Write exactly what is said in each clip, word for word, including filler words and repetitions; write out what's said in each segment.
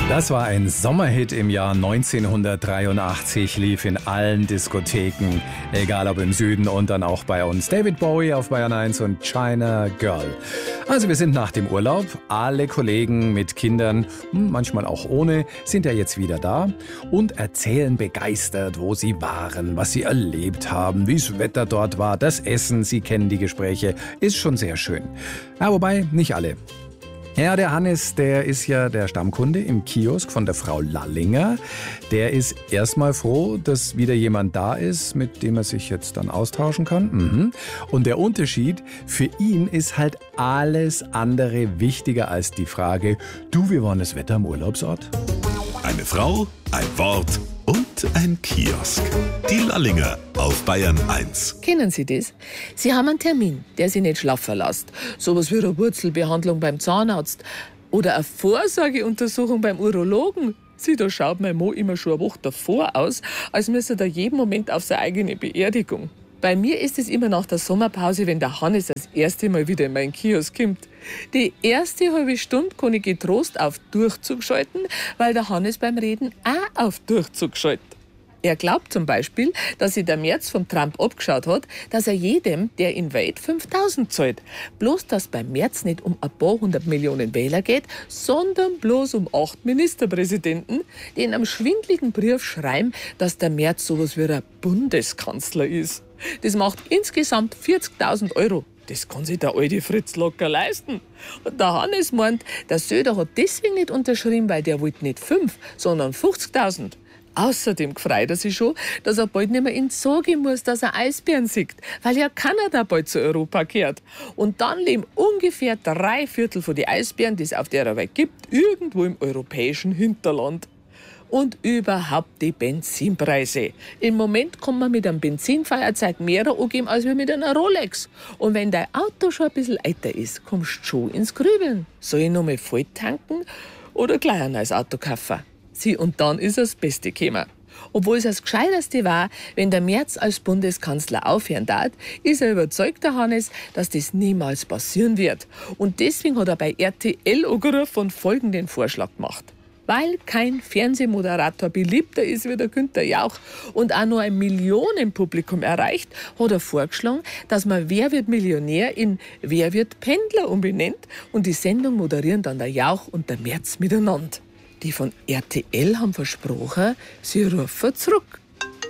Das war ein Sommerhit im Jahr neunzehnhundertdreiundachtzig, lief in allen Diskotheken, egal ob im Süden und dann auch bei uns. David Bowie auf Bayern eins und China Girl. Also wir sind nach dem Urlaub, alle Kollegen mit Kindern, manchmal auch ohne, sind ja jetzt wieder da und erzählen begeistert, wo sie waren, was sie erlebt haben, wie das Wetter dort war, das Essen, sie kennen die Gespräche, ist schon sehr schön. Ja, wobei nicht alle. Ja, der Hannes, der ist ja der Stammkunde im Kiosk von der Frau Lallinger. Der ist erstmal froh, dass wieder jemand da ist, mit dem er sich jetzt dann austauschen kann. Mhm. Und der Unterschied, für ihn ist halt alles andere wichtiger als die Frage, du, wie war das Wetter am Urlaubsort? Eine Frau, ein Wort und ein Kiosk. Die Lallinger auf Bayern eins. Kennen Sie das? Sie haben einen Termin, der Sie nicht schlafen lässt. Sowas wie eine Wurzelbehandlung beim Zahnarzt oder eine Vorsorgeuntersuchung beim Urologen. Sie, da schaut mein Mo immer schon eine Woche davor aus, als müsste er jeden Moment auf seine eigene Beerdigung. Bei mir ist es immer nach der Sommerpause, wenn der Hannes das erste Mal wieder in meinen Kiosk kommt. Die erste halbe Stunde kann ich getrost auf Durchzug schalten, weil der Hannes beim Reden auch auf Durchzug schaltet. Er glaubt zum Beispiel, dass sich der Merz vom Trump abgeschaut hat, dass er jedem, der ihn wählt, fünftausend zahlt. Bloß, dass beim Merz nicht um ein paar hundert Millionen Wähler geht, sondern bloß um acht Ministerpräsidenten, die in einem schwindligen Brief schreiben, dass der Merz sowas wie ein Bundeskanzler ist. Das macht insgesamt vierzigtausend Euro. Das kann sich der alte Fritz locker leisten. Und der Hannes meint, der Söder hat deswegen nicht unterschrieben, weil der wollte nicht fünf, sondern fünfzigtausend. Außerdem freut er sich schon, dass er bald nicht mehr in sagen muss, dass er Eisbären sieht, weil ja Kanada bald zu Europa gehört. Und dann leben ungefähr drei Viertel von den Eisbären, die es auf der Welt gibt, irgendwo im europäischen Hinterland. Und überhaupt die Benzinpreise. Im Moment kann man mit einem Benzinfeuerzeug mehr angeben als mit einer Rolex. Und wenn dein Auto schon ein bisschen älter ist, kommst du schon ins Grübeln. Soll ich noch mal voll tanken oder gleich ein neues Auto kaufen? Sie, und dann ist das Beste gekommen. Obwohl es das Gescheiterste war, wenn der Merz als Bundeskanzler aufhören darf, ist er überzeugt, der Hannes, dass das niemals passieren wird. Und deswegen hat er bei R T L angerufen und folgenden Vorschlag gemacht. Weil kein Fernsehmoderator beliebter ist wie der Günther Jauch und auch nur ein Millionenpublikum erreicht, hat er vorgeschlagen, dass man Wer wird Millionär in Wer wird Pendler umbenennt und die Sendung moderieren dann der Jauch und der Merz miteinander. Die von R T L haben versprochen, sie rufen zurück.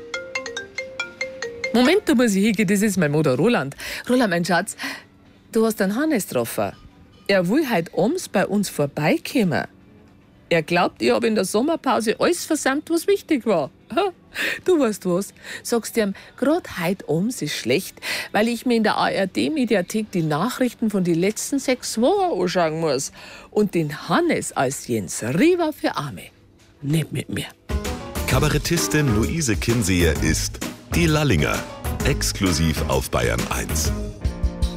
Moment, da muss ich hingehen, das ist mein Mutter Roland. Roland, mein Schatz, du hast den Hannes getroffen. Er will heute abends bei uns vorbeikommen. Er glaubt, ich habe in der Sommerpause alles versammelt, was wichtig war. Du weißt was, sagst ihm, gerade heute abends ist schlecht, weil ich mir in der A R D-Mediathek die Nachrichten von den letzten sechs Wochen anschauen muss. Und den Hannes als Jens Riva für Arme. Nicht mit mir. Kabarettistin Luise Kinseher ist die Lallinger. Exklusiv auf Bayern eins.